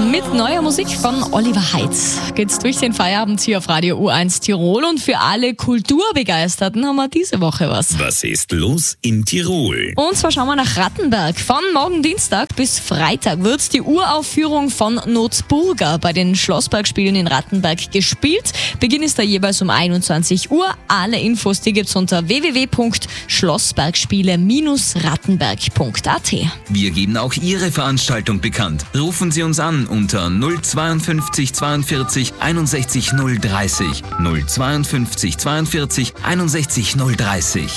Mit neuer Musik von Oliver Heitz geht's durch den Feierabend hier auf Radio U1 Tirol. Und für alle Kulturbegeisterten haben wir diese Woche was. Was ist los in Tirol? Und zwar schauen wir nach Rattenberg. Von morgen Dienstag bis Freitag wird die Uraufführung von Notburger bei den Schlossbergspielen in Rattenberg gespielt. Beginn ist da jeweils um 21 Uhr. Alle Infos, die gibt's unter www.schlossbergspiele-rattenberg.at. Wir geben auch Ihre Veranstaltung bekannt. Rufen Sie uns an unter 052 42 61 030. 052 42 61 030.